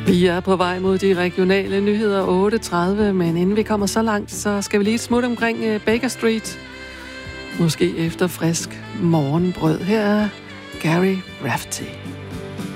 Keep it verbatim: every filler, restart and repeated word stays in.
Vi er på vej mod de regionale nyheder otte tredive, men inden vi kommer så langt, så skal vi lige smutte omkring Baker Street. Måske efter frisk morgenbrød. Her er Gary Rafferty.